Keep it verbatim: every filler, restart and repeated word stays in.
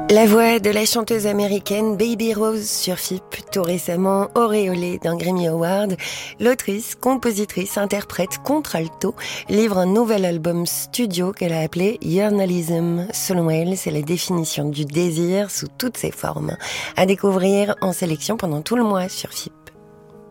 La voix de la chanteuse américaine Baby Rose sur F I P, tout récemment auréolée d'un Grammy Award, l'autrice, compositrice, interprète contralto livre un nouvel album studio qu'elle a appelé Journalism. Selon elle, c'est la définition du désir sous toutes ses formes. À découvrir en sélection pendant tout le mois sur F I P.